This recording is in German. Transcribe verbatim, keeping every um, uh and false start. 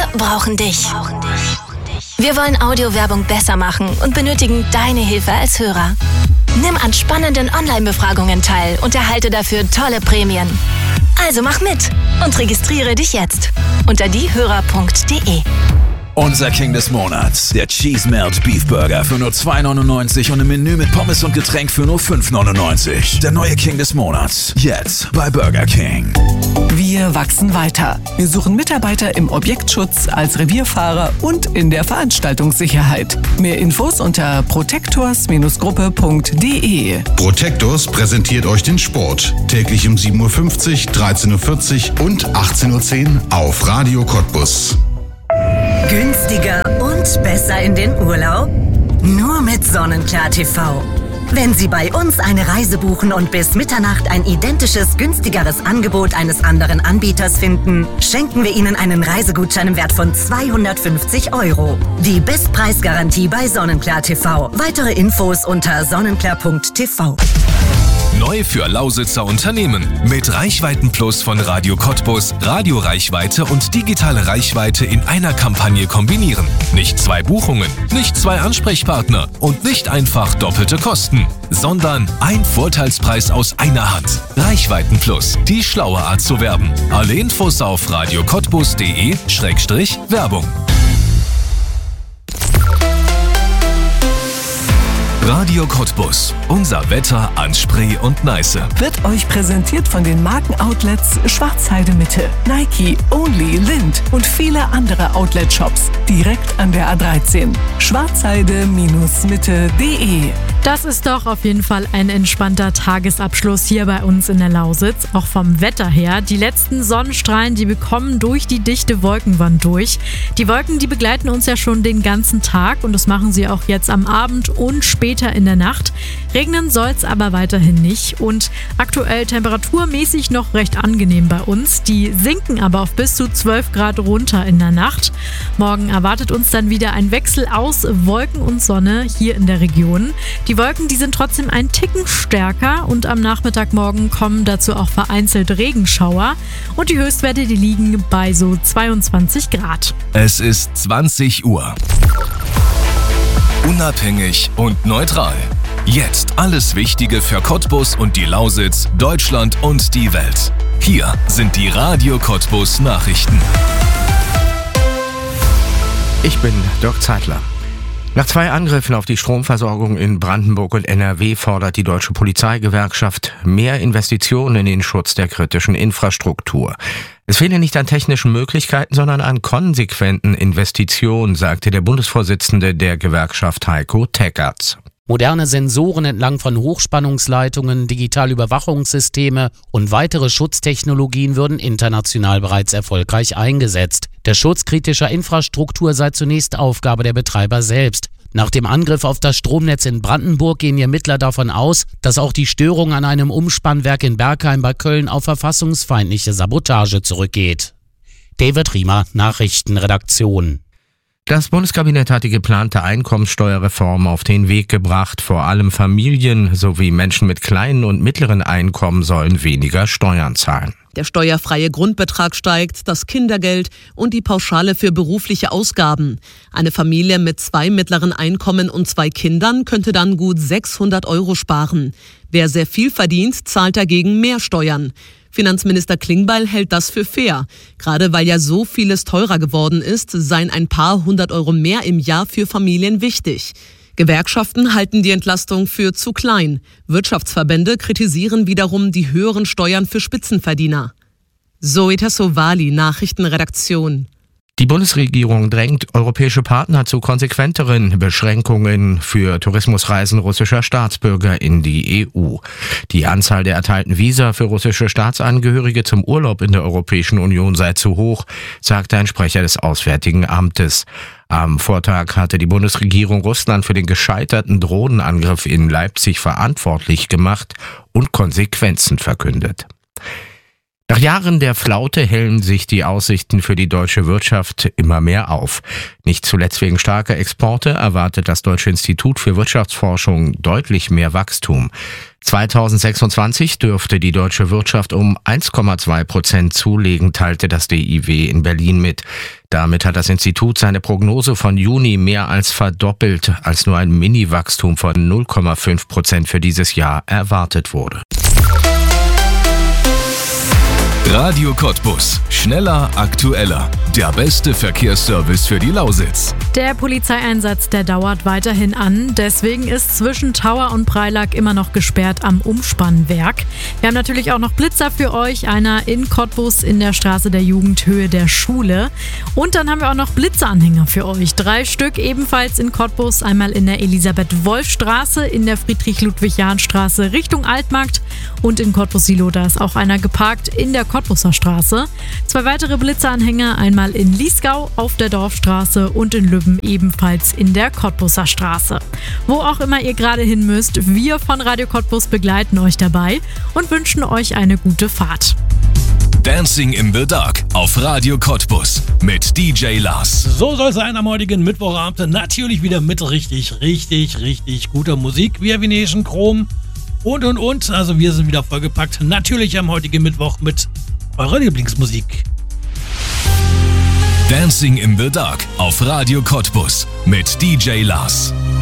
brauchen dich. Wir wollen Audiowerbung besser machen und benötigen deine Hilfe als Hörer. Nimm an spannenden Online-Befragungen teil und erhalte dafür tolle Prämien. Also mach mit und registriere dich jetzt unter diehörer punkt de. Unser King des Monats, der Cheese Melt Beef Burger für nur zwei neunundneunzig und im Menü mit Pommes und Getränk für nur fünf neunundneunzig. Der neue King des Monats, jetzt bei Burger King. Wir wachsen weiter. Wir suchen Mitarbeiter im Objektschutz, als Revierfahrer und in der Veranstaltungssicherheit. Mehr Infos unter protectors Gruppe punkt de. Protectors präsentiert euch den Sport. Täglich um sieben Uhr fünfzig, dreizehn Uhr vierzig und achtzehn Uhr zehn auf Radio Cottbus. Günstiger und besser in den Urlaub? Nur mit Sonnenklar T V. Wenn Sie bei uns eine Reise buchen und bis Mitternacht ein identisches, günstigeres Angebot eines anderen Anbieters finden, schenken wir Ihnen einen Reisegutschein im Wert von zweihundertfünfzig Euro. Die Bestpreisgarantie bei Sonnenklar T V. Weitere Infos unter sonnenklar punkt t v. Neu für Lausitzer Unternehmen. Mit Reichweitenplus von Radio Cottbus, Radioreichweite und digitale Reichweite in einer Kampagne kombinieren. Nicht zwei Buchungen, nicht zwei Ansprechpartner und nicht einfach doppelte Kosten, sondern ein Vorteilspreis aus einer Hand. Reichweitenplus, die schlaue Art zu werben. Alle Infos auf radiocottbus punkt de Schrägstrich Werbung. Radio Cottbus. Unser Wetter an Spree und Neiße. Wird euch präsentiert von den Markenoutlets Schwarzheide Mitte, Nike, Only, Lind und viele andere Outlet-Shops direkt an der A dreizehn. schwarzheide Mitte punkt de. Das ist doch auf jeden Fall ein entspannter Tagesabschluss hier bei uns in der Lausitz, auch vom Wetter her. Die letzten Sonnenstrahlen, die bekommen durch die dichte Wolkenwand durch. Die Wolken, die begleiten uns ja schon den ganzen Tag und das machen sie auch jetzt am Abend und später in der Nacht. Regnen soll es aber weiterhin nicht und aktuell temperaturmäßig noch recht angenehm bei uns. Die sinken aber auf bis zu zwölf Grad runter in der Nacht. Morgen erwartet uns dann wieder ein Wechsel aus Wolken und Sonne hier in der Region. Die Wolken, die sind trotzdem ein Ticken stärker und am Nachmittagmorgen kommen dazu auch vereinzelt Regenschauer und die Höchstwerte, die liegen bei so zweiundzwanzig Grad. Es ist zwanzig Uhr. Unabhängig und neutral. Jetzt alles Wichtige für Cottbus und die Lausitz, Deutschland und die Welt. Hier sind die Radio Cottbus Nachrichten. Ich bin Dirk Zeitler. Nach zwei Angriffen auf die Stromversorgung in Brandenburg und N R W fordert die Deutsche Polizeigewerkschaft mehr Investitionen in den Schutz der kritischen Infrastruktur. Es fehle nicht an technischen Möglichkeiten, sondern an konsequenten Investitionen, sagte der Bundesvorsitzende der Gewerkschaft Heiko Teckerts. Moderne Sensoren entlang von Hochspannungsleitungen, digitale Überwachungssysteme und weitere Schutztechnologien würden international bereits erfolgreich eingesetzt. Der Schutz kritischer Infrastruktur sei zunächst Aufgabe der Betreiber selbst. Nach dem Angriff auf das Stromnetz in Brandenburg gehen die Ermittler davon aus, dass auch die Störung an einem Umspannwerk in Bergheim bei Köln auf verfassungsfeindliche Sabotage zurückgeht. David Riemer, Nachrichtenredaktion. Das Bundeskabinett hat die geplante Einkommenssteuerreform auf den Weg gebracht. Vor allem Familien sowie Menschen mit kleinen und mittleren Einkommen sollen weniger Steuern zahlen. Der steuerfreie Grundbetrag steigt, das Kindergeld und die Pauschale für berufliche Ausgaben. Eine Familie mit zwei mittleren Einkommen und zwei Kindern könnte dann gut sechshundert Euro sparen. Wer sehr viel verdient, zahlt dagegen mehr Steuern. Finanzminister Klingbeil hält das für fair. Gerade weil ja so vieles teurer geworden ist, seien ein paar hundert Euro mehr im Jahr für Familien wichtig. Gewerkschaften halten die Entlastung für zu klein. Wirtschaftsverbände kritisieren wiederum die höheren Steuern für Spitzenverdiener. Zoe Tassovali, Nachrichtenredaktion. Die Bundesregierung drängt europäische Partner zu konsequenteren Beschränkungen für Tourismusreisen russischer Staatsbürger in die E U. Die Anzahl der erteilten Visa für russische Staatsangehörige zum Urlaub in der Europäischen Union sei zu hoch, sagte ein Sprecher des Auswärtigen Amtes. Am Vortag hatte die Bundesregierung Russland für den gescheiterten Drohnenangriff in Leipzig verantwortlich gemacht und Konsequenzen verkündet. Nach Jahren der Flaute hellen sich die Aussichten für die deutsche Wirtschaft immer mehr auf. Nicht zuletzt wegen starker Exporte erwartet das Deutsche Institut für Wirtschaftsforschung deutlich mehr Wachstum. zweitausendsechsundzwanzig dürfte die deutsche Wirtschaft um eins Komma zwei Prozent zulegen, teilte das D I W in Berlin mit. Damit hat das Institut seine Prognose von Juni mehr als verdoppelt, als nur ein Mini-Wachstum von null Komma fünf Prozent für dieses Jahr erwartet wurde. Radio Cottbus. Schneller, aktueller. Der beste Verkehrsservice für die Lausitz. Der Polizeieinsatz, der dauert weiterhin an. Deswegen ist zwischen Tauer und Preilack immer noch gesperrt am Umspannwerk. Wir haben natürlich auch noch Blitzer für euch. Einer in Cottbus in der Straße der Jugend, Höhe der Schule. Und dann haben wir auch noch Blitzeranhänger für euch. Drei Stück ebenfalls in Cottbus. Einmal in der Elisabeth-Wolf-Straße, in der Friedrich-Ludwig-Jahn-Straße Richtung Altmarkt. Und in Cottbus-Silo, da ist auch einer geparkt in der Cottbuser Straße. Zwei weitere Blitzeranhänger, einmal in Liesgau auf der Dorfstraße und in Lübben ebenfalls in der Cottbuser Straße. Wo auch immer ihr gerade hin müsst, wir von Radio Cottbus begleiten euch dabei und wünschen euch eine gute Fahrt. Dancing in the Dark auf Radio Cottbus mit D J Lars. So soll es sein am heutigen Mittwochabend. Natürlich wieder mit richtig, richtig, richtig guter Musik. Wir Venetian Chrom und, und, und. Also wir sind wieder vollgepackt. Natürlich am heutigen Mittwoch mit eurer Lieblingsmusik. Dancing in the Dark auf Radio Cottbus mit D J Lars.